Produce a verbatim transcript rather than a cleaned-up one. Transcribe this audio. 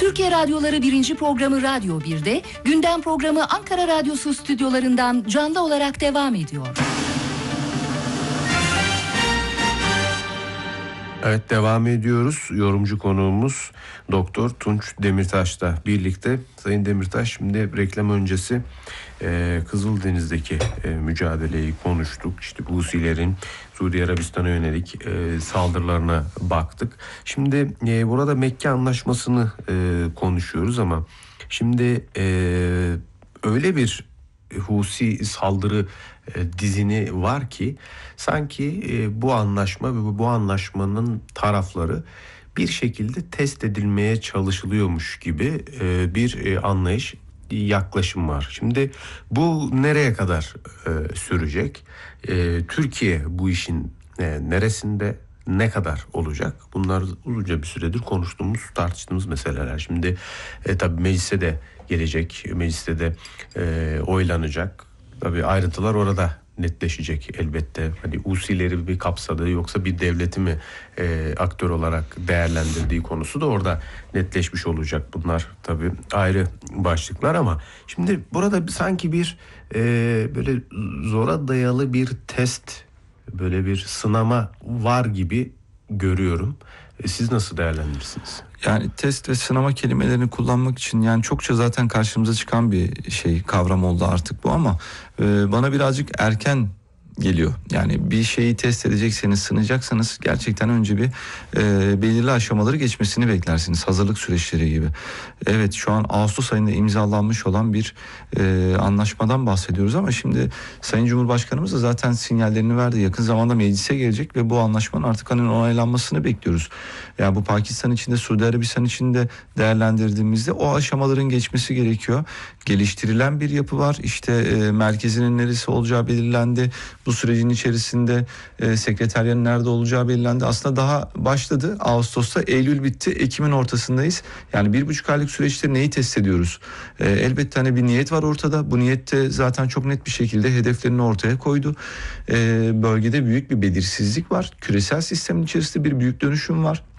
Türkiye Radyoları birinci programı Radyo bir'de, gündem programı Ankara Radyosu stüdyolarından canlı olarak devam ediyor. Evet, devam ediyoruz. Yorumcu konuğumuz Doktor Tunç Demirtaş'la birlikte. Sayın Demirtaş, şimdi reklam öncesi e, Kızıldeniz'deki e, mücadeleyi konuştuk. İşte Husilerin Suudi Arabistan'a yönelik e, saldırılarına baktık. Şimdi e, burada Mekke Anlaşması'nı e, konuşuyoruz ama şimdi e, öyle bir Husi saldırı e, dizini var ki sanki e, bu anlaşma ve bu anlaşmanın tarafları bir şekilde test edilmeye çalışılıyormuş gibi e, bir e, anlayış, yaklaşım var. Şimdi bu nereye kadar e, sürecek? E, Türkiye bu işin e, neresinde, ne kadar olacak? Bunlar uzunca bir süredir konuştuğumuz, tartıştığımız meseleler. Şimdi e, tabii meclise de gelecek, mecliste de e, oylanacak. Tabii ayrıntılar orada netleşecek elbette. Hani Husileri bir kapsadığı, yoksa bir devleti mi e, aktör olarak değerlendirdiği konusu da orada netleşmiş olacak. Bunlar tabii ayrı başlıklar ama şimdi burada sanki bir e, böyle zora dayalı bir test, böyle bir sınama var gibi görüyorum. E, siz nasıl değerlendirirsiniz? Yani test ve sınama kelimelerini kullanmak için yani çokça zaten karşımıza çıkan bir şey, kavram oldu artık bu, ama e, bana birazcık erken geliyor. Yani bir şeyi test edecekseniz, sınayacaksanız gerçekten önce bir e, belirli aşamaları geçmesini beklersiniz. Hazırlık süreçleri gibi. Evet, şu an Ağustos ayında imzalanmış olan bir e, anlaşmadan bahsediyoruz ama şimdi Sayın Cumhurbaşkanımız da zaten sinyallerini verdi. Yakın zamanda meclise gelecek ve bu anlaşmanın artık hani onaylanmasını bekliyoruz. Yani bu Pakistan için de Suudi Arabistan için de değerlendirdiğimizde o aşamaların geçmesi gerekiyor. Geliştirilen bir yapı var. İşte e, merkezinin neresi olacağı belirlendi. Bu sürecin içerisinde e, sekreteryanın nerede olacağı belirlendi. Aslında daha başladı. Ağustos'ta, Eylül bitti. Ekim'in ortasındayız. Yani bir buçuk aylık süreçte neyi test ediyoruz? E, elbette hani bir niyet var ortada. Bu niyette zaten çok net bir şekilde hedeflerini ortaya koydu. E, bölgede büyük bir belirsizlik var. Küresel sistemin içerisinde bir büyük dönüşüm var.